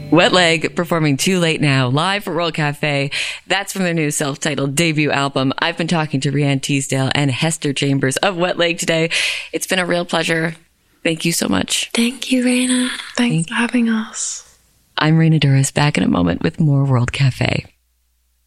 Wet Leg performing Too Late Now live for World Cafe. That's from their new self-titled debut album. I've been talking to Rianne Teasdale and Hester Chambers of Wet Leg today. It's been a real pleasure. Thank you so much. Thank you, Raina. Thanks for having us. I'm Raina Douris, back in a moment with more World Cafe.